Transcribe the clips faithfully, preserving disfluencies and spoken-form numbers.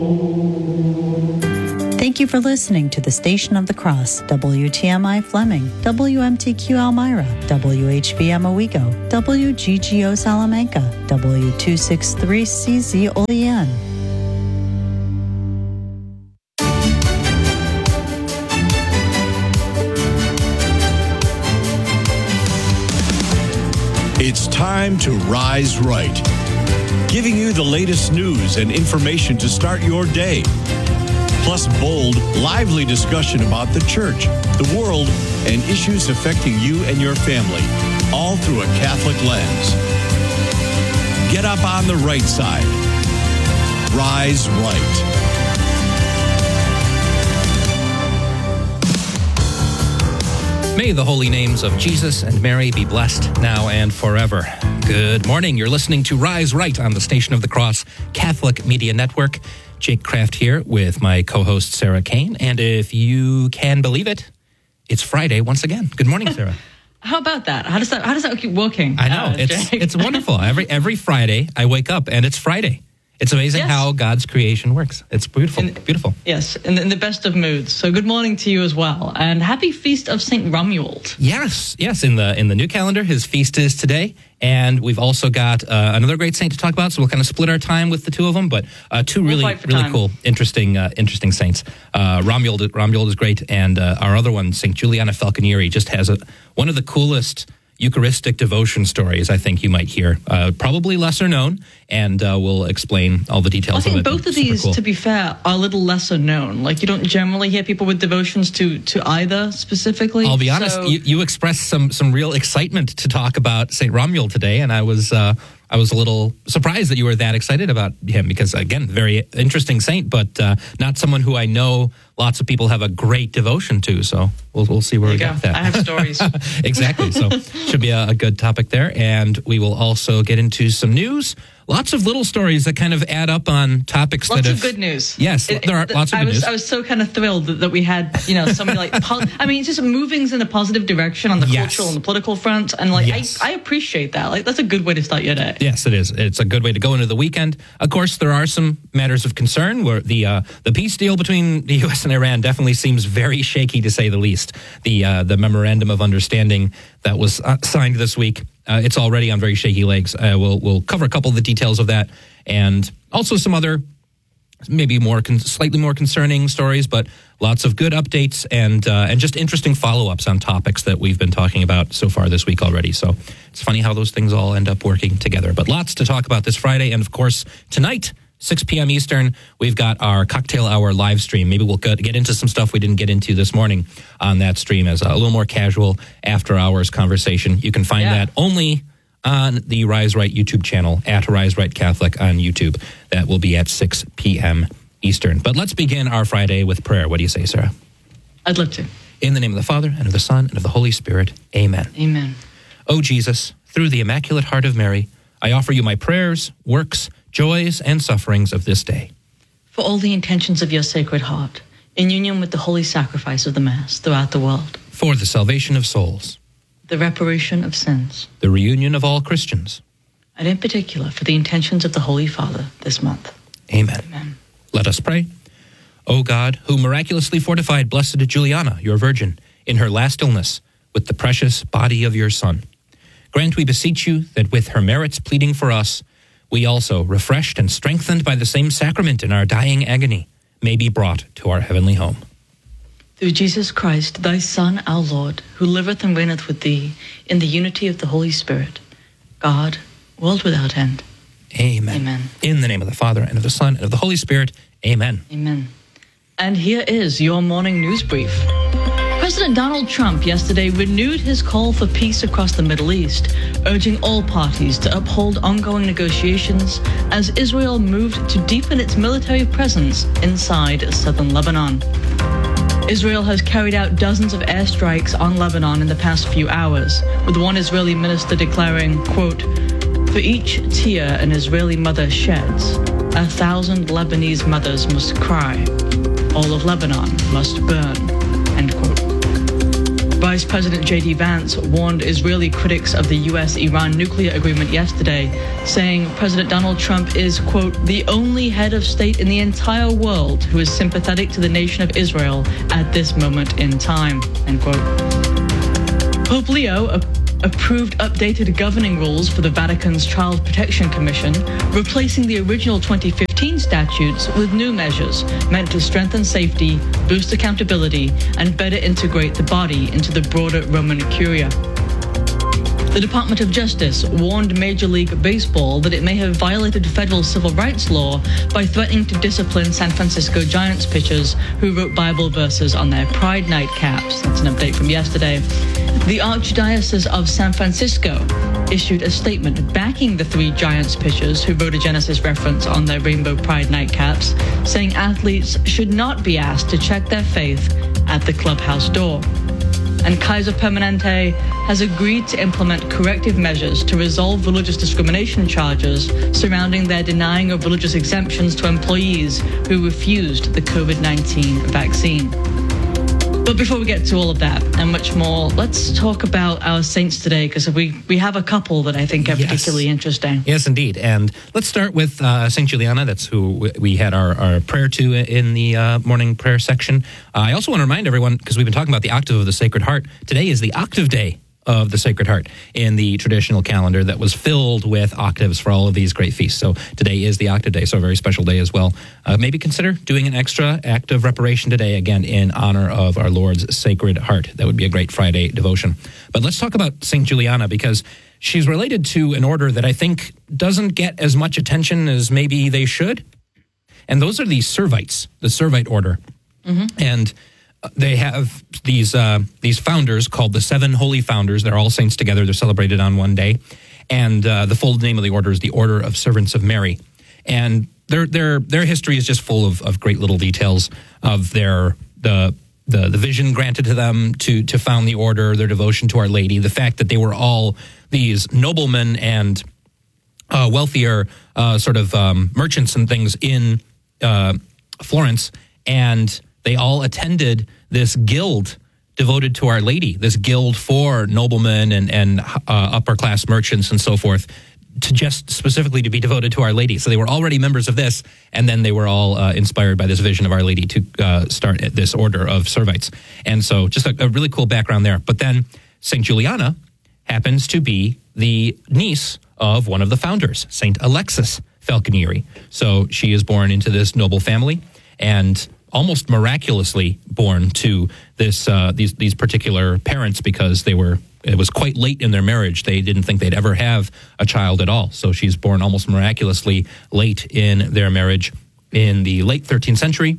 Thank you for listening to the Station of the Cross, W T M I Fleming, W M T Q Elmira, W H V M Owego, W G G O Salamanca, W two sixty-three C Z Olean. It's time to Rise Right, giving you the latest news and information to start your day. Plus bold, lively discussion about the church, the world, and issues affecting you and your family, all through a Catholic lens. Get up on the right side. Rise Right. May the holy names of Jesus and Mary be blessed now and forever. Good morning. You're listening to Rise Right on the Station of the Cross Catholic Media Network. Jake Kraft here with my co-host Sarah Kane. And if you can believe it, it's Friday once again. Good morning, Sarah. How about that? How does that how does that keep working? I know. Uh, it's Jake? it's wonderful. Every every Friday I wake up and it's Friday. It's amazing yes. how God's creation works. It's beautiful. In, beautiful. Yes, in the, in the best of moods. So good morning to you as well. And happy feast of Saint Romuald. Yes, yes. In the in the new calendar, his feast is today. And we've also got uh, another great saint to talk about, so we'll kind of split our time with the two of them. But uh, two really, we'll really time. cool, interesting, uh, interesting saints. Uh, Romuald, Romuald is great, and uh, our other one, Saint Juliana Falconieri, just has a, one of the coolest Eucharistic devotion stories I think you might hear. Uh, probably lesser known, and uh, we'll explain all the details I think of it. both of Super these, cool. to be fair, are a little lesser known. Like, you don't generally hear people with devotions to, to either specifically. I'll be honest, so... you, you expressed some some real excitement to talk about Saint Romuald today, and I was uh, I was a little surprised that you were that excited about him because, again, very interesting saint, but uh, not someone who I know lots of people have a great devotion to. So we'll we'll see where There we you go go. with that. I have stories. Exactly. So should be a, a good topic there, and we will also get into some news. Lots of little stories that kind of add up on topics Lots that have... of good news. Yes, It- there are it- lots of I good was, news. I was so kind of thrilled that, that we had, you know, somebody like... po- I mean, it's just movings in a positive direction on the Yes. cultural and the political front. And, like, Yes. I, I appreciate that. Like, that's a good way to start your day. Yes, it is. It's a good way to go into the weekend. Of course, there are some matters of concern where the uh, the peace deal between the U S and Iran definitely seems very shaky, to say the least. The uh, the memorandum of understanding that was uh, signed this week, uh, it's already on very shaky legs. Uh, we'll we'll cover a couple of the details of that, and also some other maybe more con- slightly more concerning stories, but lots of good updates and uh, and just interesting follow-ups on topics that we've been talking about so far this week already. So it's funny how those things all end up working together. But lots to talk about this Friday, and of course tonight, six p.m. Eastern, we've got our cocktail hour live stream. Maybe we'll get get into some stuff we didn't get into this morning on that stream as a little more casual after-hours conversation. You can find Yeah. that only on the Rise Right YouTube channel, at Rise Right Catholic on YouTube. That will be at six p.m. Eastern. But let's begin our Friday with prayer. What do you say, Sarah? I'd love to. In the name of the Father, and of the Son, and of the Holy Spirit. Amen. Amen. O Jesus, through the Immaculate Heart of Mary, I offer you my prayers, works, joys, and sufferings of this day. For all the intentions of your Sacred Heart, in union with the holy sacrifice of the Mass throughout the world, For the salvation of souls, the reparation of sins, the reunion of all Christians. and in particular for the intentions of the Holy Father this month. Amen. Amen. Let us pray. O God, who miraculously fortified Blessed Juliana, your Virgin, in her last illness with the precious body of your Son, grant, we beseech you, that with her merits pleading for us, we also, refreshed and strengthened by the same sacrament in our dying agony, may be brought to our heavenly home. Through Jesus Christ, thy Son, our Lord, who liveth and reigneth with thee in the unity of the Holy Spirit, God, world without end. Amen. Amen. In the name of the Father, and of the Son, and of the Holy Spirit. Amen. Amen. And here is your morning news brief. President Donald Trump yesterday renewed his call for peace across the Middle East, urging all parties to uphold ongoing negotiations as Israel moved to deepen its military presence inside southern Lebanon. Israel has carried out dozens of airstrikes on Lebanon in the past few hours, with one Israeli minister declaring, quote, "For each tear an Israeli mother sheds, a thousand Lebanese mothers must cry. All of Lebanon must burn," end quote. Vice President J D Vance warned Israeli critics of the U S Iran nuclear agreement yesterday, saying President Donald Trump is, quote, the only head of state in the entire world who is sympathetic to the nation of Israel at this moment in time, end quote. Pope Leo a- approved updated governing rules for the Vatican's Child Protection Commission, replacing the original twenty fifteen statutes with new measures meant to strengthen safety, boost accountability, and better integrate the body into the broader Roman Curia. The Department of Justice warned Major League Baseball that it may have violated federal civil rights law by threatening to discipline San Francisco Giants pitchers who wrote Bible verses on their Pride Night caps. That's an update from yesterday. The Archdiocese of San Francisco issued a statement backing the three Giants pitchers who wrote a Genesis reference on their Rainbow Pride Night caps, saying athletes should not be asked to check their faith at the clubhouse door. And Kaiser Permanente has agreed to implement corrective measures to resolve religious discrimination charges surrounding their denying of religious exemptions to employees who refused the COVID nineteen vaccine. But before we get to all of that and much more, let's talk about our saints today, because we, we have a couple that I think are yes. particularly interesting. Yes, indeed. And let's start with uh, Saint Juliana. That's who we had our, our prayer to in the uh, morning prayer section. Uh, I also want to remind everyone, because we've been talking about the octave of the Sacred Heart, today is the octave day of the Sacred Heart in the traditional calendar that was filled with octaves for all of these great feasts. So today is the octave day, so a very special day as well. Uh, maybe consider doing an extra act of reparation today, again, in honor of our Lord's Sacred Heart. That would be a great Friday devotion. But let's talk about Saint Juliana, because she's related to an order that I think doesn't get as much attention as maybe they should. And those are the Servites, the Servite order. Mm-hmm. And they have these uh, these founders called the Seven Holy Founders. They're all saints together. They're celebrated on one day. And uh, the full name of the order is the Order of Servants of Mary. And their their their history is just full of, of great little details of their the the the vision granted to them to to found the order, their devotion to Our Lady, the fact that they were all these noblemen and uh, wealthier uh, sort of um, merchants and things in uh, Florence, and they all attended this guild devoted to Our Lady, this guild for noblemen and, and uh, upper-class merchants and so forth, to just specifically to be devoted to Our Lady. So they were already members of this, and then they were all uh, inspired by this vision of Our Lady to uh, start this order of Servites. And so just a, a really cool background there. But then Saint Juliana happens to be the niece of one of the founders, Saint Alexis Falconieri. So she is born into this noble family, and almost miraculously born to this uh, these these particular parents, because they were it was quite late in their marriage. They didn't think they'd ever have a child at all. So she's born almost miraculously late in their marriage in the late thirteenth century.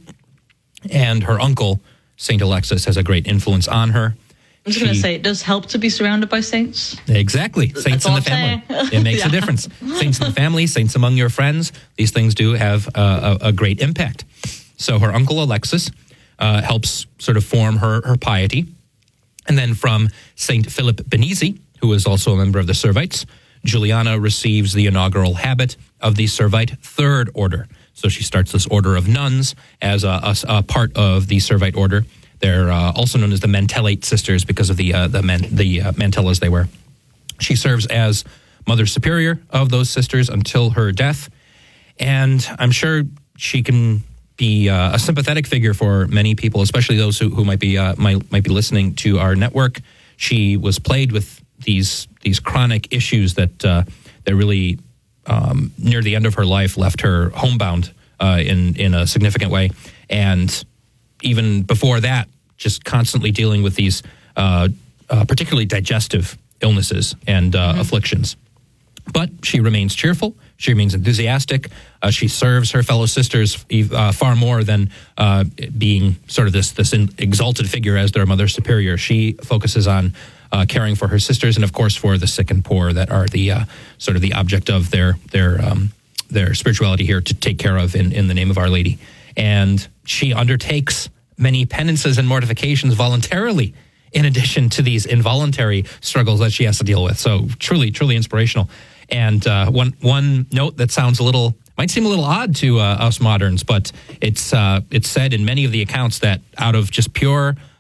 And her uncle, Saint Alexis, has a great influence on her. I was going to say, it does help to be surrounded by saints. Exactly. Saints in the family. It makes yeah. a difference. Saints in the family, saints among your friends. These things do have uh, a, a great impact. So her uncle Alexis uh, helps sort of form her, her piety. And then from Saint Philip Benizi, who is also a member of the Servites, Juliana receives the inaugural habit of the Servite Third Order. So she starts this order of nuns as a, a, a part of the Servite order. They're uh, also known as the Mantellate Sisters because of the uh, the, man, the uh, mantellas they wear. She serves as Mother Superior of those sisters until her death. And I'm sure she can be uh, a sympathetic figure for many people, especially those who, who might be uh, might might be listening to our network. She was plagued with these these chronic issues that uh, that really um, near the end of her life left her homebound uh, in in a significant way, and even before that, just constantly dealing with these uh, uh, particularly digestive illnesses and uh, mm-hmm. afflictions. But she remains cheerful. She remains enthusiastic. Uh, she serves her fellow sisters uh, far more than uh, being sort of this this exalted figure as their mother superior. She focuses on uh, caring for her sisters and, of course, for the sick and poor that are the uh, sort of the object of their their um, their spirituality here to take care of in, in the name of Our Lady. And she undertakes many penances and mortifications voluntarily, in addition to these involuntary struggles that she has to deal with. So truly, truly inspirational. And uh, one one note that sounds a little, might seem a little odd to uh, us moderns, but it's uh, it's said in many of the accounts that out of just pure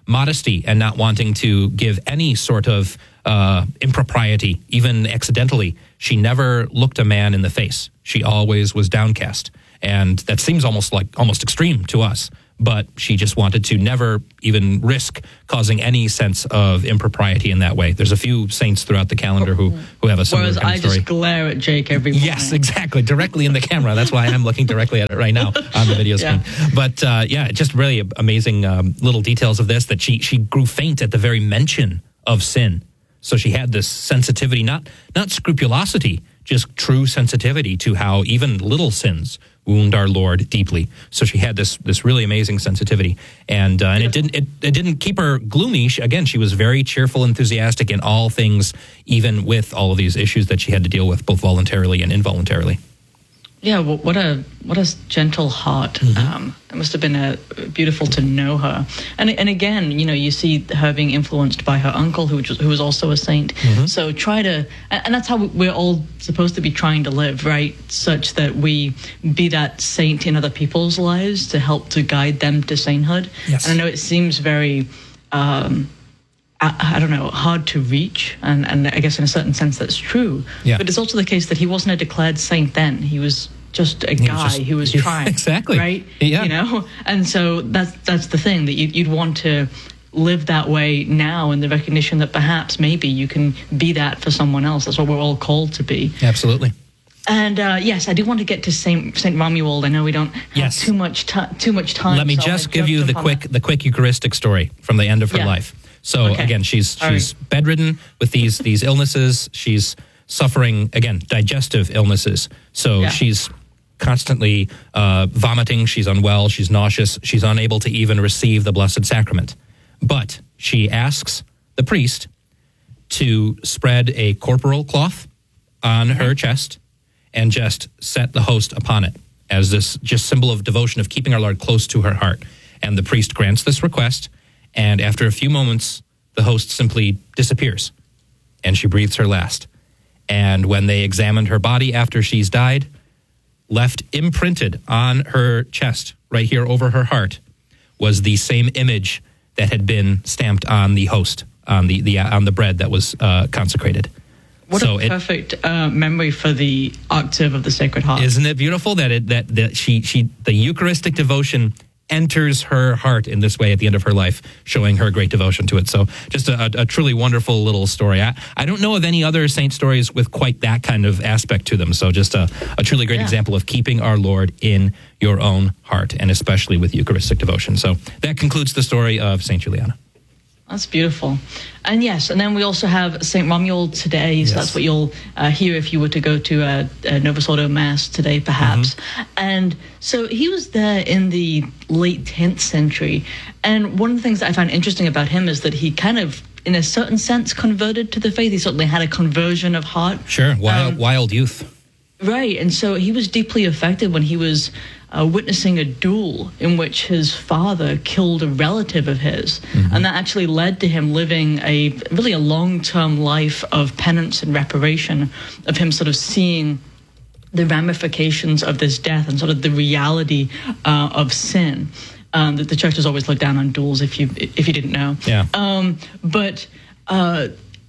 modesty and not wanting to give any sort of uh, impropriety, even accidentally. She never looked a man in the face. She always was downcast. And that seems almost like almost extreme to us. But she just wanted to never even risk causing any sense of impropriety in that way. There's a few saints throughout the calendar who, who have a similar Whereas kind of I story. just glare at Jake every morning. Yes, exactly. Directly in the camera. That's why I'm looking directly at it right now on the video screen. Yeah. But uh, yeah, just really amazing um, little details of this, that she, she grew faint at the very mention of sin. So she had this sensitivity, not not scrupulosity, just true sensitivity to how even little sins wound our Lord deeply. So she had this this really amazing sensitivity, and uh, and it didn't it, it didn't keep her gloomy. She, again, she was very cheerful, enthusiastic in all things, even with all of these issues that she had to deal with, both voluntarily and involuntarily. Yeah, well, what a what a gentle heart. Mm-hmm. Um, it must have been a, beautiful to know her. And and again, you know, you see her being influenced by her uncle, who was, who was also a saint. Mm-hmm. So try to, and that's how we're all supposed to be trying to live, right? Such that we be that saint in other people's lives to help to guide them to sainthood. Yes. And I know it seems very, um, I, I don't know, hard to reach, and, and I guess in a certain sense that's true. Yeah. But it's also the case that he wasn't a declared saint then. He was just a He was guy just- who was yeah, trying. exactly. Right? Yeah. You know? And so that's that's the thing, that you'd, you'd want to live that way now, in the recognition that perhaps maybe you can be that for someone else. That's what we're all called to be. Absolutely. And uh, yes, I do want to get to Saint Saint Romuald. I know we don't have Yes. too much ti too much time. Let me so just I give jumped you the upon quick that. the quick Eucharistic story from the end of her Yeah. life. So Okay. again, she's All she's bedridden with these these illnesses. She's suffering, again, digestive illnesses. So Yeah. she's constantly uh, vomiting. She's unwell. She's nauseous. She's unable to even receive the Blessed Sacrament. But she asks the priest to spread a corporal cloth on her chest and just set the host upon it as this just symbol of devotion, of keeping our Lord close to her heart. And the priest grants this request, and after a few moments, the host simply disappears, and she breathes her last. And when they examined her body after she's died, left imprinted on her chest, right here over her heart, was the same image that had been stamped on the host, on the, the on the bread that was uh, consecrated. What so a it, perfect uh, memory for the octave of the Sacred Heart. Isn't it beautiful that it that, that she she the Eucharistic devotion enters her heart in this way at the end of her life, showing her great devotion to it. So just a, a truly wonderful little story. I, I don't know of any other saint stories with quite that kind of aspect to them. So just a, a truly great Yeah. example of keeping our Lord in your own heart, and especially with Eucharistic devotion. So that concludes the story of Saint Juliana. That's beautiful. And yes, and then we also have Saint Romuald today. So Yes. that's what you'll uh, hear if you were to go to a, a Novus Ordo Mass today, perhaps. Mm-hmm. And so he was there in the late tenth century. And one of the things that I found interesting about him is that he kind of, in a certain sense, converted to the faith. He certainly had a conversion of heart. Sure, wild, Um, wild youth. Right, and so he was deeply affected when he was uh, witnessing a duel in which his father killed a relative of his, Mm-hmm. and that actually led to him living a really a long-term life of penance and reparation, of him sort of seeing the ramifications of this death and sort of the reality uh, of sin. Um, that the church has always looked down on duels, if you if you didn't know. Yeah. Um, but uh,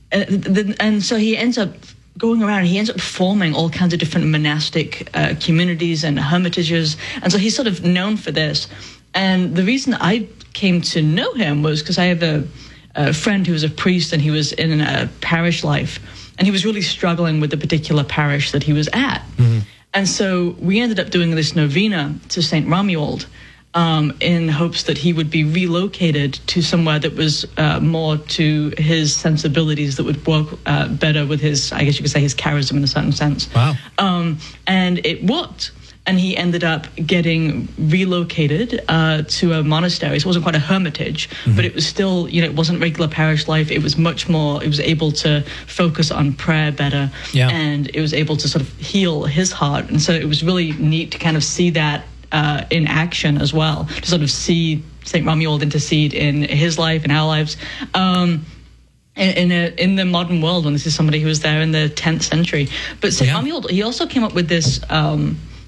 and, and so he ends up going around, he ends up forming all kinds of different monastic uh, communities and hermitages. And so he's sort of known for this. And the reason I came to know him was because I have a, a friend who was a priest, and he was in a parish life. And he was really struggling with the particular parish that he was at. Mm-hmm. And so we ended up doing this novena to Saint Romuald, Um, in hopes that he would be relocated to somewhere that was uh, more to his sensibilities, that would work uh, better with his, I guess you could say, his charism in a certain sense. Wow. Um, and it worked. And he ended up getting relocated uh, to a monastery. So it wasn't quite a hermitage, mm-hmm. but it was still, you know, it wasn't regular parish life. It was much more, it was able to focus on prayer better. Yeah. And it was able to sort of heal his heart. And so it was really neat to kind of see that Uh, in action as well, to sort of see Saint Romuald intercede in his life and our lives um, in in, a, in the modern world, when this is somebody who was there in the tenth century. But Saint Yeah. Romuald, he also came up with this um,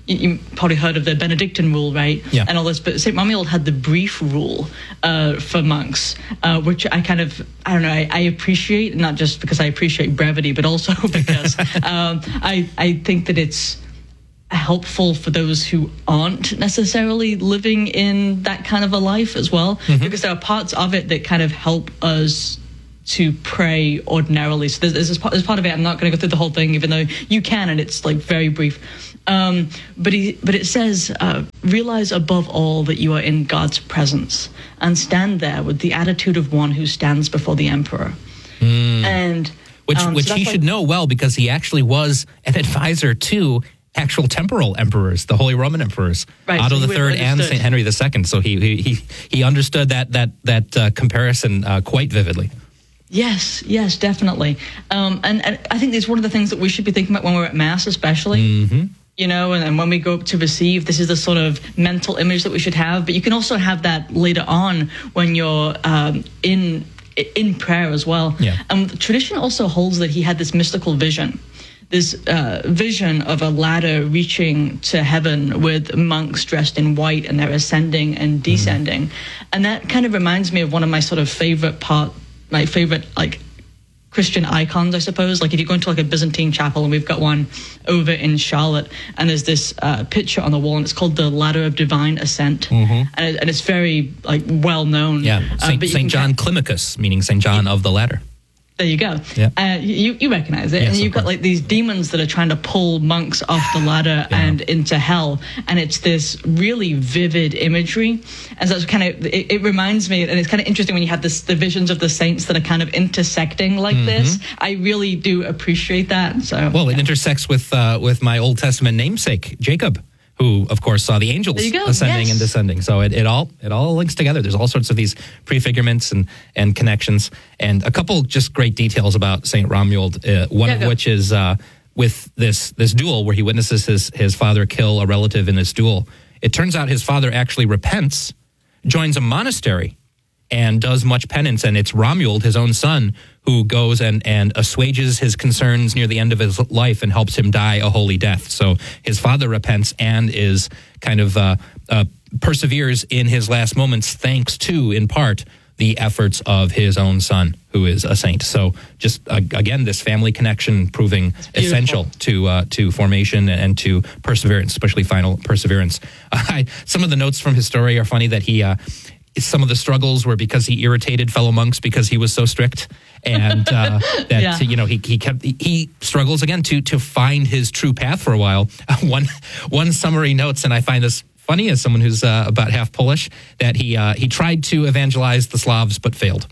you, you probably heard of the Benedictine rule, right? Yeah. And all this, but Saint Romuald had the brief rule uh, for monks, uh, which I kind of, I don't know, I, I appreciate, not just because I appreciate brevity, but also because um, I, I think that it's helpful for those who aren't necessarily living in that kind of a life as well, mm-hmm. because there are parts of it that kind of help us to pray ordinarily. So there's, there's, this part, there's part of it, I'm not going to go through the whole thing, even though you can, and it's like very brief. Um, but he, but it says, uh, realize above all that you are in God's presence and stand there with the attitude of one who stands before the emperor. Mm. And Which, um, which so he like, should know well, because he actually was an advisor to actual temporal emperors, the Holy Roman emperors, right, Otto so the Third and Saint Henry the Second. So he he he understood that that that uh, comparison uh, quite vividly. Yes, yes, definitely. Um, and, and I think it's one of the things that we should be thinking about when we're at Mass, especially. Mm-hmm. You know, and, and when we go up to receive, this is the sort of mental image that we should have. But you can also have that later on when you're um, in in prayer as well. Yeah. And the tradition also holds that he had this mystical vision. This uh, vision of a ladder reaching to heaven with monks dressed in white, and they're ascending and descending. Mm. And that kind of reminds me of one of my sort of favorite part, my favorite like Christian icons, I suppose. Like if you go into like a Byzantine chapel, and we've got one over in Charlotte, and there's this uh, picture on the wall, and it's called the Ladder of Divine Ascent, mm-hmm. and, it, and it's very like well known. Yeah, Saint, uh, Saint John Climacus, meaning Saint John of the Ladder. There you go. Yeah. Uh, you, you recognize it. Yes, and you've got like these demons that are trying to pull monks off the ladder yeah. and into hell. And it's this really vivid imagery. And so it's kind of, it, it reminds me, and it's kind of interesting when you have this, the visions of the saints that are kind of intersecting like mm-hmm. this. I really do appreciate that. So Well, yeah. it intersects with uh, with my Old Testament namesake, Jacob, who, of course, saw the angels ascending yes. and descending. So it, it all it all links together. There's all sorts of these prefigurements and, and connections. And a couple just great details about Saint Romuald, uh, one yeah, of go. which is uh, with this this duel where he witnesses his, his father kill a relative in this duel. It turns out his father actually repents, joins a monastery, and does much penance. And it's Romuald, his own son, who goes and, and assuages his concerns near the end of his life and helps him die a holy death. So his father repents and is kind of uh, uh, perseveres in his last moments, thanks to, in part, the efforts of his own son, who is a saint. So just, uh, again, this family connection proving essential to uh, to formation and to perseverance, especially final perseverance. Uh, I, some of the notes from his story are funny that he... Uh, some of the struggles were because he irritated fellow monks because he was so strict, and uh, that yeah. you know he he kept he struggles again to to find his true path for a while. one one summary notes, and I find this funny as someone who's uh, about half Polish, that he uh, he tried to evangelize the Slavs but failed.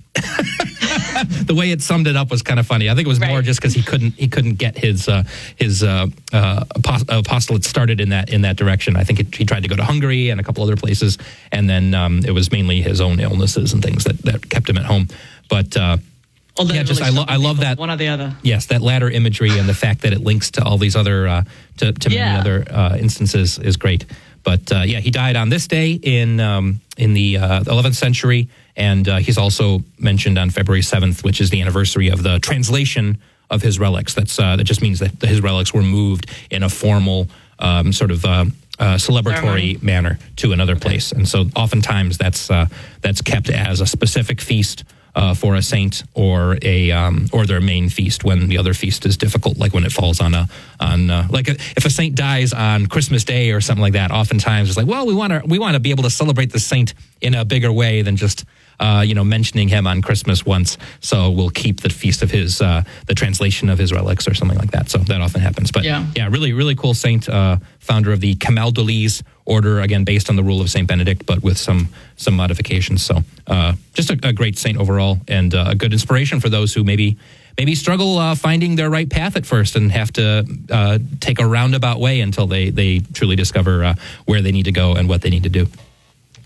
The way it summed it up was kind of funny. I think it was right. more just because he couldn't he couldn't get his uh, his uh, uh, apostolate started in that in that direction. I think it, he tried to go to Hungary and a couple other places, and then um, it was mainly his own illnesses and things that, that kept him at home. But uh, yeah, just I, lo- I love that one or the other. Yes, that ladder imagery and the fact that it links to all these other uh, to, to yeah. many other uh, instances is great. But uh, yeah, he died on this day in um, in the uh, eleventh century, and uh, he's also mentioned on February seventh, which is the anniversary of the translation of his relics. That's uh, that just means that his relics were moved in a formal um, sort of uh, uh, celebratory Ceremony. manner to another okay. place, and so oftentimes that's uh, that's kept as a specific feast. Uh, for a saint or a um, or their main feast when the other feast is difficult, like when it falls on a on uh, like a, if a saint dies on Christmas Day or something like that. Oftentimes it's like, well, we want to we want to be able to celebrate the saint in a bigger way than just uh, you know mentioning him on Christmas once. So we'll keep the feast of his uh, the translation of his relics or something like that. So that often happens. But yeah, yeah really really cool saint, uh, founder of the Camaldolese order, again based on the rule of Saint Benedict, but with some some modifications. So uh, just a, a great saint overall, and uh, a good inspiration for those who maybe maybe struggle uh, finding their right path at first and have to uh, take a roundabout way until they they truly discover uh, where they need to go and what they need to do.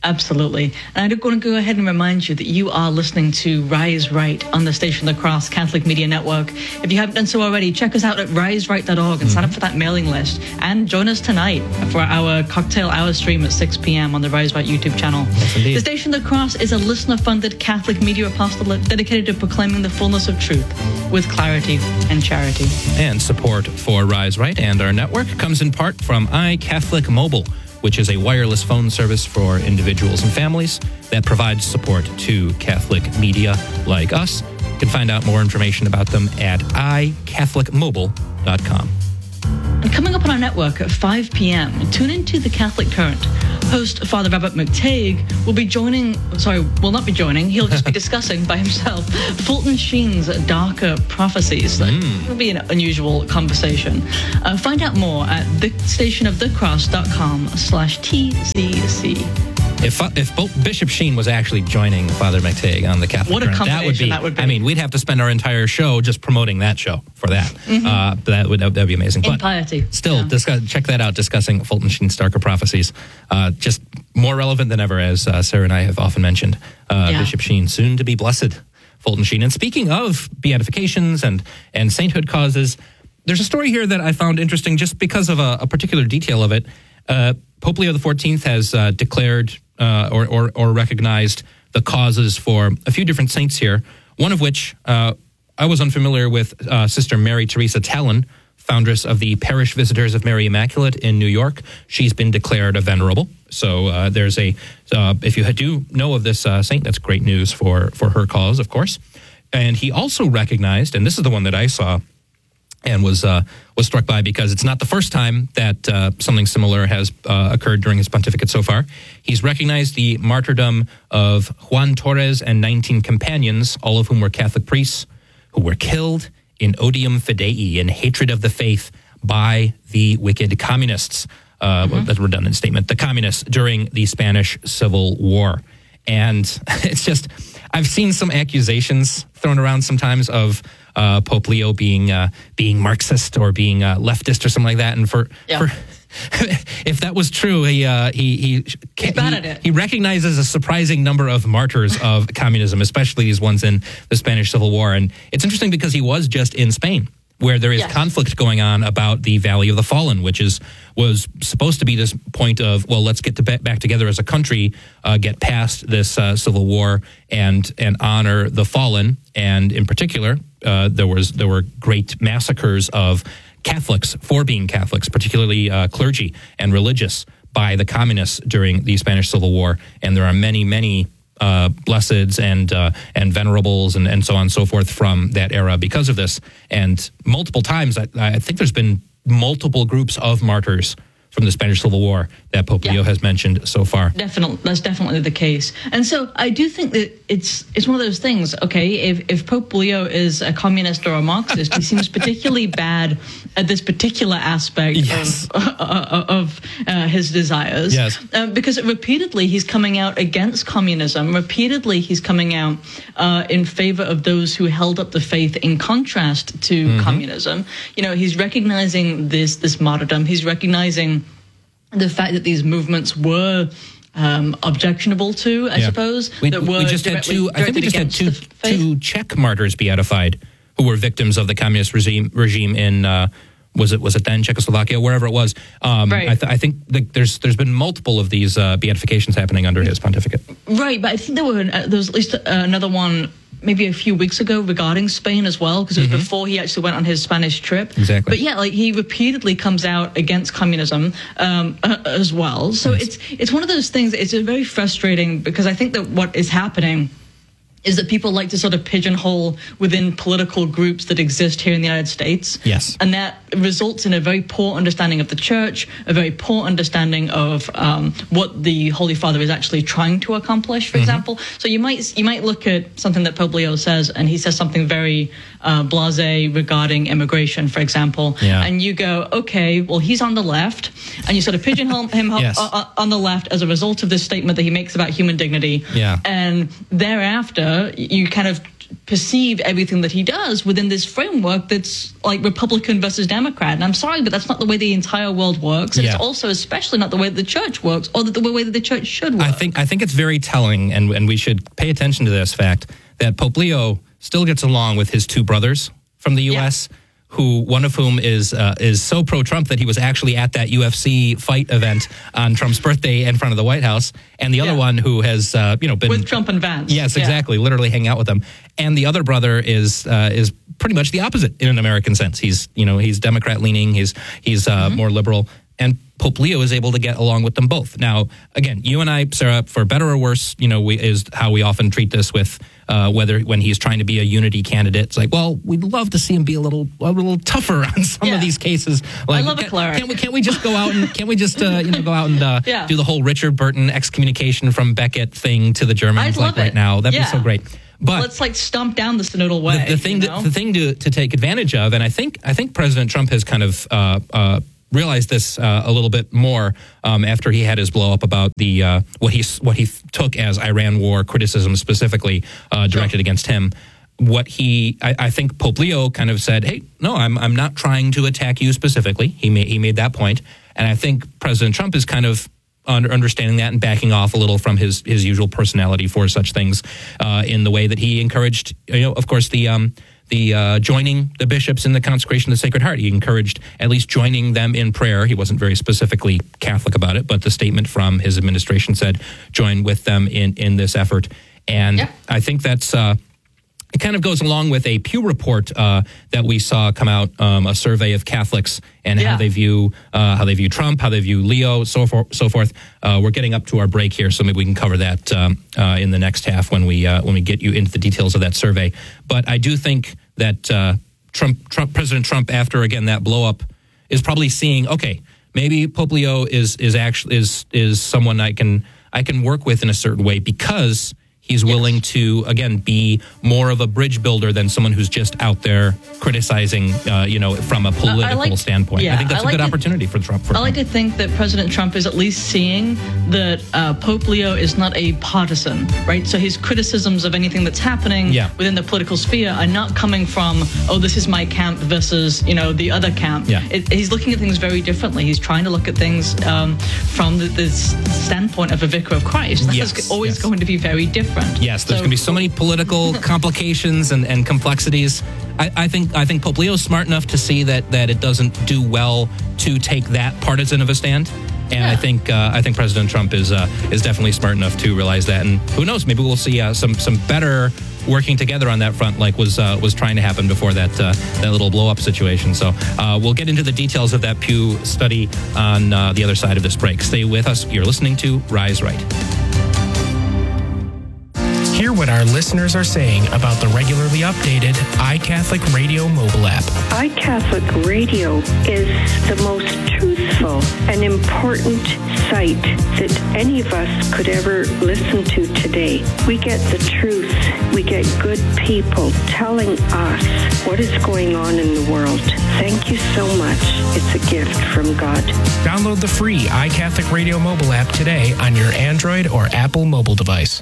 Absolutely. And I do want to go ahead and remind you that you are listening to Rise Right on the Station of the Cross Catholic Media Network. If you haven't done so already, check us out at rise right dot org and mm-hmm. sign up for that mailing list. And join us tonight for our cocktail hour stream at six p.m. on the Rise Right YouTube channel. Yes, indeed. The Station of the Cross is a listener-funded Catholic media apostolate dedicated to proclaiming the fullness of truth with clarity and charity. And support for Rise Right and our network comes in part from iCatholic Mobile, which is a wireless phone service for individuals and families that provides support to Catholic media like us. You can find out more information about them at i catholic mobile dot com. And coming up on our network at five p.m., tune into The Catholic Current. Host Father Robert McTague will be joining, sorry, will not be joining, he'll just be discussing by himself Fulton Sheen's Darker Prophecies. Mm. It will be an unusual conversation. Uh, find out more at the station of the cross dot com slash T C C. If if Bishop Sheen was actually joining Father McTague on the Catholic what a Current, that would, be, that would be. I mean, we'd have to spend our entire show just promoting that show for that. Mm-hmm. Uh, that would that would be amazing. In but piety. Still, yeah. discuss, check that out, discussing Fulton Sheen's Darker Prophecies. Uh, just more relevant than ever, as uh, Sarah and I have often mentioned. Uh, yeah. Bishop Sheen, soon to be blessed Fulton Sheen. And speaking of beatifications and, and sainthood causes, there's a story here that I found interesting just because of a, a particular detail of it. Uh, Pope Leo the fourteenth has uh, declared uh, or, or, or recognized the causes for a few different saints here, one of which uh, I was unfamiliar with, uh, Sister Mary Teresa Tallon, foundress of the Parish Visitors of Mary Immaculate in New York. She's been declared a venerable. So uh, there's a, uh, if you do know of this uh, saint, that's great news for, for her cause, of course. And he also recognized, and this is the one that I saw and was uh, was struck by because it's not the first time that uh, something similar has uh, occurred during his pontificate so far. He's recognized the martyrdom of Juan Torres and nineteen companions, all of whom were Catholic priests, who were killed in odium fidei, in hatred of the faith, by the wicked communists. Uh, mm-hmm. Well, that's a redundant statement. The communists during the Spanish Civil War. And it's just, I've seen some accusations thrown around sometimes of uh, Pope Leo being uh, being Marxist or being uh, leftist or something like that. And for, yeah. for if that was true, he uh, he he, He's bad at it. he recognizes a surprising number of martyrs of communism, especially these ones in the Spanish Civil War. And it's interesting because he was just in Spain, where there is yes. conflict going on about the Valley of the Fallen, which is was supposed to be this point of, well, let's get to be- back together as a country, uh, get past this uh, civil war, and and honor the fallen. And in particular, uh, there was there were great massacres of Catholics for being Catholics, particularly uh, clergy and religious, by the communists during the Spanish Civil War. And there are many, many Uh, blesseds and uh, and venerables and, and so on and so forth from that era because of this. And multiple times, I, I think there's been multiple groups of martyrs from the Spanish Civil War that Pope yeah. Leo has mentioned so far. Definitely, that's definitely the case. And so I do think that it's it's one of those things, okay, if, if Pope Leo is a communist or a Marxist, he seems particularly bad at this particular aspect yes. of, uh, of uh, his desires. Yes. Uh, because repeatedly he's coming out against communism. Repeatedly he's coming out uh, in favor of those who held up the faith in contrast to mm-hmm. communism. You know, he's recognizing this this martyrdom. He's recognizing the fact that these movements were um, objectionable to, I yeah. suppose. We, that were we just had two. I think we just had two two Czech martyrs beatified, who were victims of the communist regime regime in. Uh, was it was it then Czechoslovakia, wherever it was? Um, right. I, th- I think the, there's there's been multiple of these uh, beatifications happening under his pontificate. Right, but I think there were uh, there was at least uh, another one maybe a few weeks ago regarding Spain as well, because it was mm-hmm. before he actually went on his Spanish trip. Exactly. But yeah, like he repeatedly comes out against communism um, uh, as well. So yes. it's it's one of those things. It's very frustrating because I think that what is happening is that people like to sort of pigeonhole within political groups that exist here in the United States. Yes. And that results in a very poor understanding of the church, a very poor understanding of um, what the Holy Father is actually trying to accomplish, for mm-hmm. example. So you might you might look at something that Pope Leo says, and he says something very uh, blasé regarding immigration, for example. Yeah. And you go, okay, well, he's on the left, and you sort of pigeonhole him yes. on the left as a result of this statement that he makes about human dignity. Yeah. And thereafter, you kind of perceive everything that he does within this framework that's like Republican versus Democrat. And I'm sorry, but that's not the way the entire world works. And Yeah. It's also especially not the way that the church works, or the, the way that the church should work. I think I think it's very telling, and and we should pay attention to this fact that Pope Leo still gets along with his two brothers from the U S, yeah. who one of whom is uh, is so pro-Trump that he was actually at that U F C fight event on Trump's birthday in front of the White House, and the other yeah. one who has uh, you know been with Trump and Vance. Yes, yeah. exactly, literally hanging out with them. And the other brother is uh, is pretty much the opposite in an American sense. He's you know he's Democrat leaning. He's he's uh, mm-hmm. more liberal. And Pope Leo is able to get along with them both. Now, again, you and I, Sarah, for better or worse, you know, we, is how we often treat this with uh, whether when he's trying to be a unity candidate. It's like, well, we'd love to see him be a little a little tougher on some yeah. of these cases. Like, I love can, a cleric. Can't we, can't we just go out and can't we just uh, you know go out and uh, yeah. do the whole Richard Burton excommunication from Becket thing to the Germans I'd like love right it. now? That'd yeah. be so great. But let's like stomp down the synodal way. The, the thing, you know? the thing to to take advantage of, and I think I think President Trump has kind of. Uh, uh, realized this uh, a little bit more um, after he had his blow up about the uh, what he what he took as Iran war criticism specifically uh, directed sure. against him. What he, I, I think Pope Leo kind of said, "Hey, no, I'm I'm not trying to attack you specifically." He made he made that point, and I think President Trump is kind of under, understanding that and backing off a little from his his usual personality for such things uh, in the way that he encouraged. You know, of course, the. Um, The uh, joining the bishops in the consecration of the Sacred Heart. He encouraged at least joining them in prayer. He wasn't very specifically Catholic about it, but the statement from his administration said join with them in, in this effort. And yeah. I think that's uh, it kind of goes along with a Pew report uh, that we saw come out, um, a survey of Catholics and yeah. how they view uh, how they view Trump, how they view Leo, so forth. So forth. Uh, we're getting up to our break here, so maybe we can cover that um, uh, in the next half when we uh, when we get you into the details of that survey. But I do think that uh, Trump, Trump, President Trump, after again that blow up, is probably seeing, okay, maybe Pope Leo is is actually is is someone I can I can work with in a certain way because he's willing yes. to, again, be more of a bridge builder than someone who's just out there criticizing, uh, you know, from a political uh, like, standpoint. Yeah, I think that's I a like good to, opportunity for Trump. For I like Trump. to think that President Trump is at least seeing that uh, Pope Leo is not a partisan, right? So his criticisms of anything that's happening yeah. within the political sphere are not coming from, oh, this is my camp versus, you know, the other camp. Yeah. It, he's looking at things very differently. He's trying to look at things um, from the, this standpoint of a vicar of Christ. That yes, is always yes. going to be very different. Yes, there's so, going to be so many political complications and, and complexities. I, I think I think Pope Leo is smart enough to see that that it doesn't do well to take that partisan of a stand. And yeah. I think uh, I think President Trump is uh, is definitely smart enough to realize that. And who knows, maybe we'll see uh, some some better working together on that front, like was uh, was trying to happen before that uh, that little blow up situation. So uh, we'll get into the details of that Pew study on uh, the other side of this break. Stay with us. You're listening to Rise Right. Hear what our listeners are saying about the regularly updated iCatholic Radio mobile app. iCatholic Radio is the most truthful and important site that any of us could ever listen to today. We get the truth. We get good people telling us what is going on in the world. Thank you so much. It's a gift from God. Download the free iCatholic Radio mobile app today on your Android or Apple mobile device.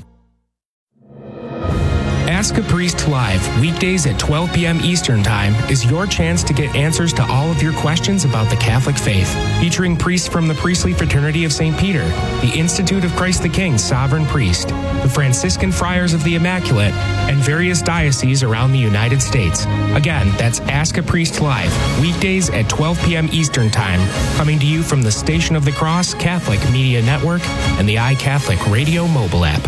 Ask a Priest Live, weekdays at twelve p.m. Eastern Time, is your chance to get answers to all of your questions about the Catholic faith. Featuring priests from the Priestly Fraternity of Saint Peter, the Institute of Christ the King Sovereign Priest, the Franciscan Friars of the Immaculate, and various dioceses around the United States. Again, that's Ask a Priest Live, weekdays at twelve p.m. Eastern Time, coming to you from the Station of the Cross Catholic Media Network and the iCatholic Radio mobile app.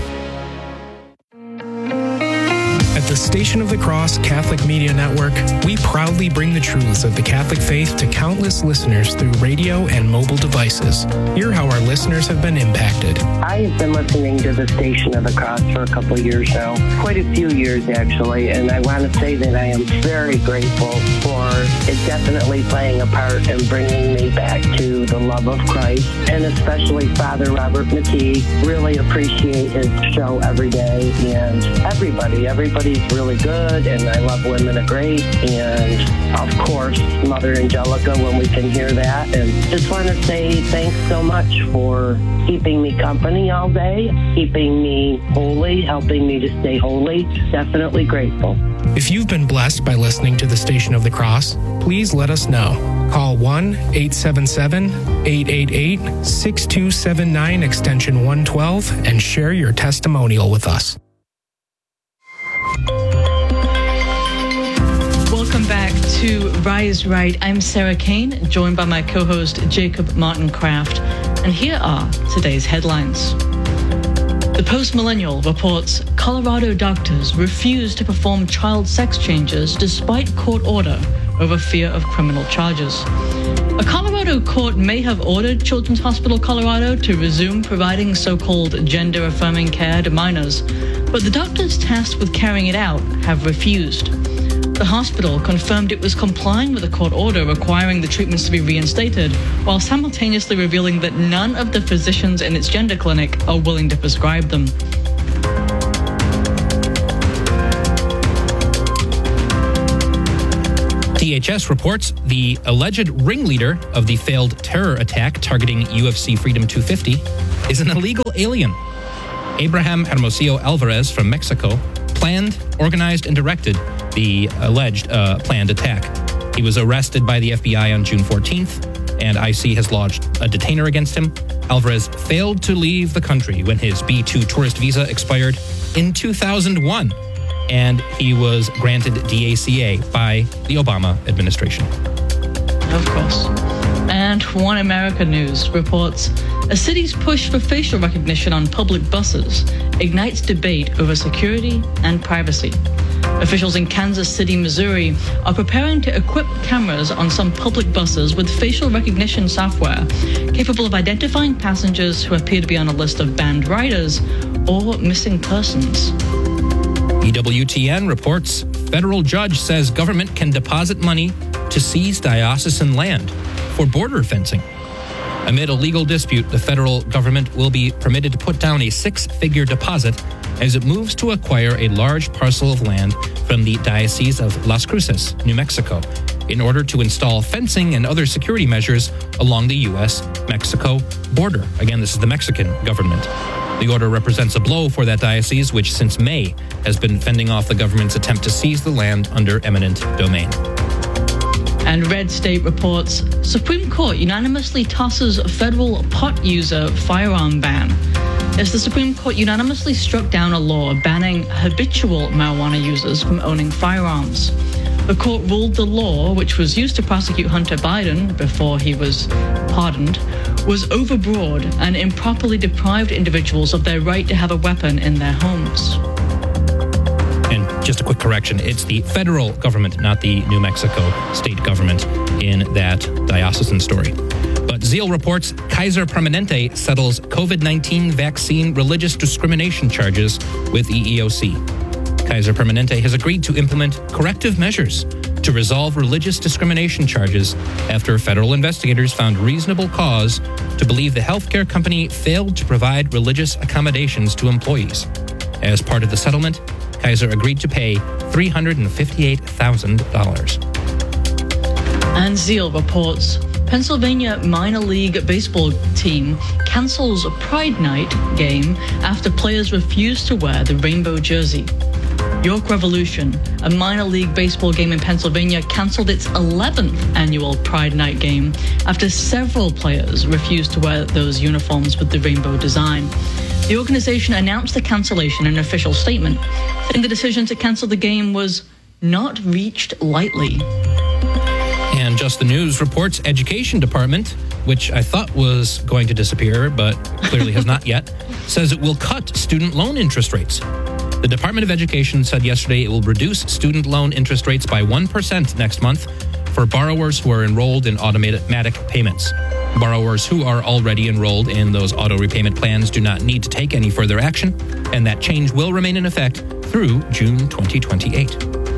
At the Station of the Cross Catholic Media Network, we proudly bring the truths of the Catholic faith to countless listeners through radio and mobile devices. Hear how our listeners have been impacted. I have been listening to the Station of the Cross for a couple of years now, quite a few years actually, and I want to say that I am very grateful for it definitely playing a part in bringing me back to the love of Christ, and especially Father Robert McKee. Really appreciate his show every day, and everybody, everybody's really good, and I love Women of Grace, and of course, Mother Angelica when we can hear that. And just want to say thanks so much for keeping me company all day, keeping me holy, helping me to stay holy. Definitely grateful. If you've been blessed by listening to the Station of the Cross, please let us know. Call one eight seven seven, eight eight eight, six two seven nine extension one twelve and share your testimonial with us. Welcome back to Rise Right. I'm Sarah Kane, joined by my co-host Jacob Martin Kraft. And here are today's headlines. The Post-Millennial reports Colorado doctors refuse to perform child sex changes despite court order over fear of criminal charges. A Colorado court may have ordered Children's Hospital Colorado to resume providing so-called gender-affirming care to minors, but the doctors tasked with carrying it out have refused. The hospital confirmed it was complying with a court order requiring the treatments to be reinstated, while simultaneously revealing that none of the physicians in its gender clinic are willing to prescribe them. D H S reports the alleged ringleader of the failed terror attack targeting U F C Freedom two fifty is an illegal alien. Abraham Hermosillo Alvarez from Mexico planned, organized, and directed the alleged uh, planned attack. He was arrested by the F B I on June fourteenth, and I C has lodged a detainer against him. Alvarez failed to leave the country when his B two tourist visa expired in two thousand one, and he was granted D A C A by the Obama administration. Of course. And One America News reports a city's push for facial recognition on public buses ignites debate over security and privacy. Officials in Kansas City, Missouri, are preparing to equip cameras on some public buses with facial recognition software capable of identifying passengers who appear to be on a list of banned riders or missing persons. E W T N reports federal judge says government can deposit money to seize diocesan land for border fencing. Amid a legal dispute, the federal government will be permitted to put down a six-figure deposit as it moves to acquire a large parcel of land from the Diocese of Las Cruces, New Mexico, in order to install fencing and other security measures along the U S Mexico border. Again, this is the Mexican government. The order represents a blow for that diocese, which since May has been fending off the government's attempt to seize the land under eminent domain. And Red State reports Supreme Court unanimously tosses federal pot user firearm ban as the Supreme Court unanimously struck down a law banning habitual marijuana users from owning firearms. The court ruled the law, which was used to prosecute Hunter Biden before he was pardoned, was overbroad and improperly deprived individuals of their right to have a weapon in their homes. And just a quick correction, it's the federal government, not the New Mexico state government in that diocesan story. But Zeal reports Kaiser Permanente settles COVID nineteen vaccine religious discrimination charges with E E O C. Kaiser Permanente has agreed to implement corrective measures to resolve religious discrimination charges after federal investigators found reasonable cause to believe the healthcare company failed to provide religious accommodations to employees. As part of the settlement, Kaiser agreed to pay three hundred fifty-eight thousand dollars. And Zeal reports Pennsylvania minor league baseball team cancels Pride Night game after players refuse to wear the rainbow jersey. York Revolution, a minor league baseball game in Pennsylvania, canceled its eleventh annual Pride Night game after several players refused to wear those uniforms with the rainbow design. The organization announced the cancellation in an official statement, saying the decision to cancel the game was not reached lightly. And Just the News reports Education Department, which I thought was going to disappear, but clearly has not yet, says it will cut student loan interest rates. The Department of Education said yesterday it will reduce student loan interest rates by one percent next month for borrowers who are enrolled in automatic payments. Borrowers who are already enrolled in those auto repayment plans do not need to take any further action, and that change will remain in effect through June twenty twenty-eight.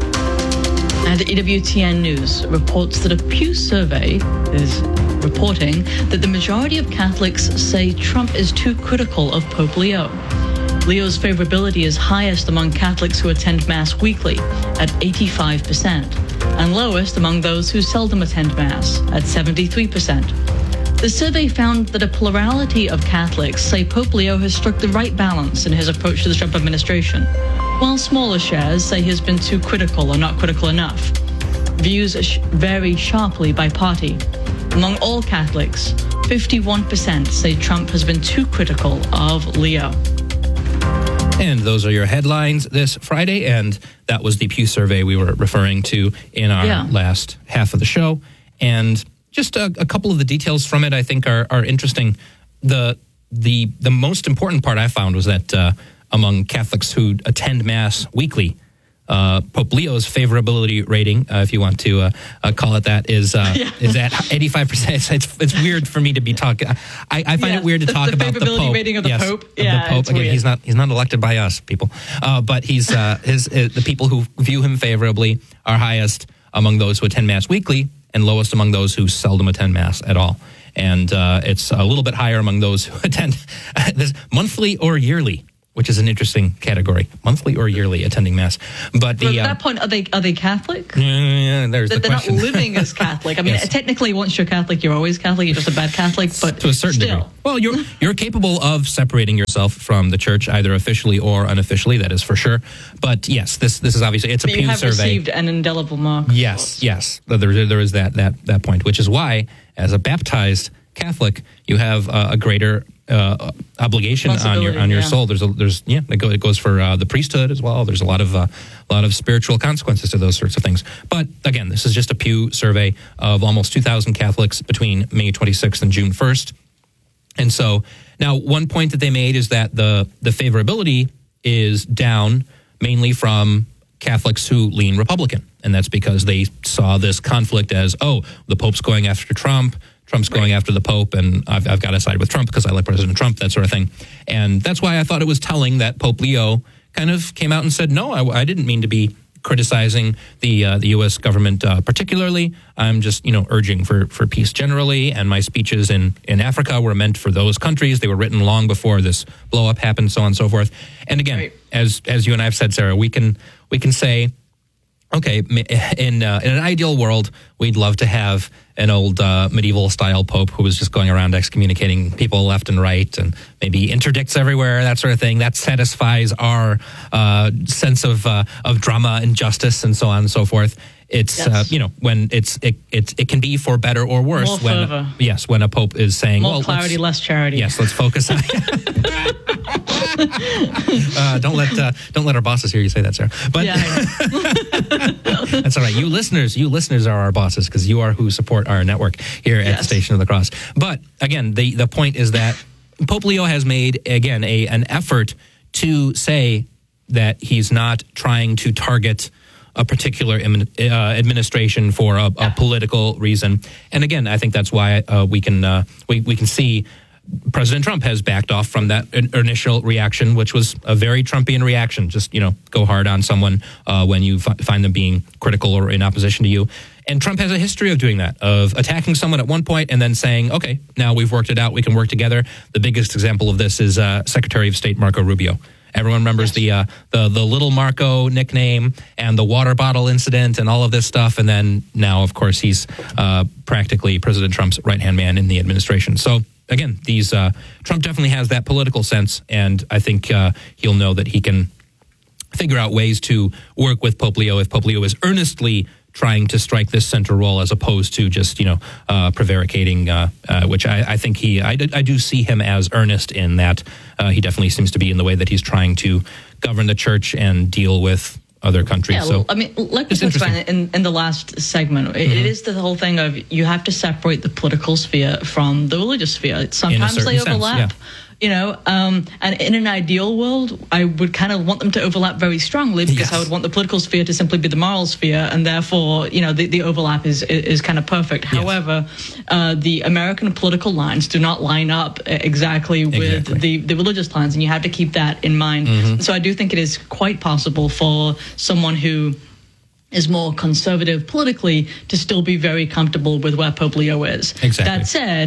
And E W T N News reports that a Pew survey is reporting that the majority of Catholics say Trump is too critical of Pope Leo. Leo's favorability is highest among Catholics who attend Mass weekly at eighty-five percent, and lowest among those who seldom attend Mass at seventy-three percent. The survey found that a plurality of Catholics say Pope Leo has struck the right balance in his approach to the Trump administration, while smaller shares say he has been too critical or not critical enough. Views sh- vary sharply by party. Among all Catholics, fifty-one percent say Trump has been too critical of Leo. And those are your headlines this Friday, and that was the Pew survey we were referring to in our Yeah. last half of the show. And just a, a couple of the details from it I think are, are interesting. The the the most important part I found was that uh, among Catholics who attend Mass weekly, uh, Pope Leo's favorability rating, uh, if you want to uh, uh, call it that, is uh, Yeah. is at eighty-five percent. It's, it's it's weird for me to be talking. I, I find Yeah, it weird to the- talk the about the favorability Pope. rating of the Yes, Pope. of Yeah, the Pope. it's Again, weird. he's not he's not elected by us, people. Uh, but he's uh, his, his the people who view him favorably are highest among those who attend Mass weekly, and lowest among those who seldom attend Mass at all. And uh, it's a little bit higher among those who attend this monthly or yearly, which is an interesting category, monthly or yearly attending Mass. But the But at uh, that point, are they are they Catholic? yeah, there's That the they're not question. living as Catholic. I mean, Yes. technically, once you're Catholic, you're always Catholic. You're just a bad Catholic, but to a certain still. degree. Well, you're you're capable of separating yourself from the church either officially or unofficially. That is for sure. But yes, this this is obviously it's a But you Pew have survey. received an indelible mark. Yes, yes. There, there is that, that, that point, which is why, as a baptized Catholic, you have uh, a greater uh, obligation on your on your yeah. soul. There's a, there's yeah, it, go, it goes for uh, the priesthood as well. There's a lot of uh, a lot of spiritual consequences to those sorts of things. But again, this is just a Pew survey of almost two thousand Catholics between May twenty-sixth and June first. And so now, one point that they made is that the the favorability is down mainly from Catholics who lean Republican. And that's because they saw this conflict as, oh, the Pope's going after Trump, Trump's going after the Pope, and I've, I've got to side with Trump because I like President Trump, that sort of thing. And that's why I thought it was telling that Pope Leo kind of came out and said, no, I, I didn't mean to be criticizing the uh, the U S government uh, particularly. I'm just, you know, urging for, for peace generally, and my speeches in, in Africa were meant for those countries. They were written long before this blow-up happened, so on and so forth. And again, Right. as as you and I have said, Sarah, we can we can say, okay, in uh, in an ideal world, we'd love to have an old uh, medieval style pope who was just going around excommunicating people left and right, and maybe interdicts everywhere, that sort of thing. That satisfies our uh, sense of uh, of drama and justice and so on and so forth. It's Yes. uh, you know, when it's it, it it can be for better or worse. More when fervor. yes, when a pope is saying, More well, clarity, let's- less charity. Yes, let's focus on. uh, don't let uh, don't let our bosses hear you say that, Sarah. But Yeah, I know. that's all right. You listeners, you listeners are our bosses because you are who support our network here at the Yes. Station of the Cross. But again, the the point is that Pope Leo has made again a an effort to say that he's not trying to target a particular uh, administration for a, a political reason. And again, I think that's why uh, we can uh, we we can see President Trump has backed off from that in- initial reaction, which was a very Trumpian reaction. Just, you know, go hard on someone uh, when you f- find them being critical or in opposition to you. And Trump has a history of doing that, of attacking someone at one point and then saying, okay, now we've worked it out, we can work together. The biggest example of this is uh, Secretary of State Marco Rubio. Everyone remembers the, uh, the the little Marco nickname and the water bottle incident and all of this stuff. And then now, of course, he's uh, practically President Trump's right-hand man in the administration. So again, these uh, Trump definitely has that political sense, and I think uh, he'll know that he can figure out ways to work with Pope Leo if Pope Leo is earnestly trying to strike this central role as opposed to just, you know, uh, prevaricating, uh, uh, which I, I think he, I, I do see him as earnest in that. Uh, he definitely seems to be in the way that he's trying to govern the church and deal with other countries. Yeah, so well, I mean, like we it's talked about interesting. in, in the last segment, it, it is the whole thing of you have to separate the political sphere from the religious sphere. Sometimes certain they sense, overlap. yeah. You know, um, and in an ideal world, I would kind of want them to overlap very strongly because Yes. I would want the political sphere to simply be the moral sphere, and therefore, you know, the, the overlap is is kind of perfect. Yes. However, uh, the American political lines do not line up exactly with Exactly. the, the religious lines, and you have to keep that in mind. Mm-hmm. So I do think it is quite possible for someone who is more conservative politically to still be very comfortable with where Pope Leo is. Exactly. That said,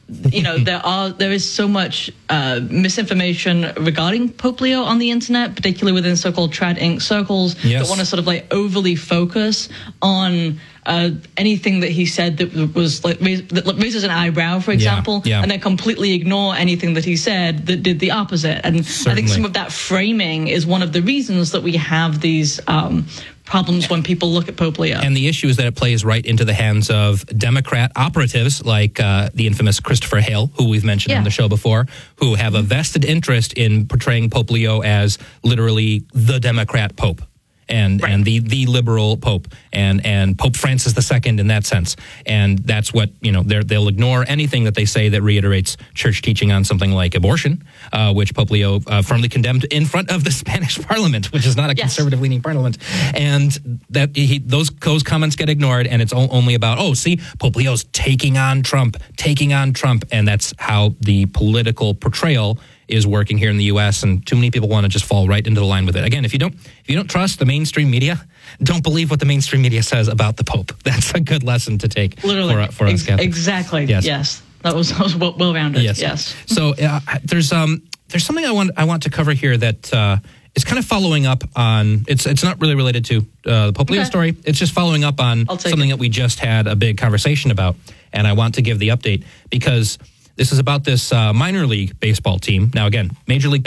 you know, there are there is so much uh, misinformation regarding Pope Leo on the internet, particularly within so-called Trad Incorporated circles Yes. that want to sort of like overly focus on uh, anything that he said that was like raise, that raises an eyebrow, for example, yeah. and then completely ignore anything that he said that did the opposite. And Certainly. I think some of that framing is one of the reasons that we have these um, problems when people look at Pope Leo. And the issue is that it plays right into the hands of Democrat operatives like uh, the infamous Christopher Hale, who we've mentioned Yeah. on the show before, who have a vested interest in portraying Pope Leo as literally the Democrat Pope. And Right. and the, the liberal Pope and, and Pope Francis the Second in that sense. And that's what, you know, they're, they'll ignore anything that they say that reiterates church teaching on something like abortion, uh, which Pope Leo uh, firmly condemned in front of the Spanish Parliament, which is not a Yes. conservative-leaning parliament. And that he, those those comments get ignored, and it's o- only about, oh, see, Pope Leo's taking on Trump, taking on Trump. And that's how the political portrayal is working here in the U S, and too many people want to just fall right into the line with it. Again, if you don't if you don't trust the mainstream media, don't believe what the mainstream media says about the Pope. That's a good lesson to take Literally, for, for us Ex- Catholics. exactly. Yes. Yes, that was, that was well, well-rounded. Yes. Yes. So uh, there's um there's something I want I want to cover here that uh, is kind of following up on. It's it's not really related to uh, the Pope Leo Okay. story. It's just following up on I'll take something it. that we just had a big conversation about, and I want to give the update because this is about this uh, minor league baseball team. Now, again, Major League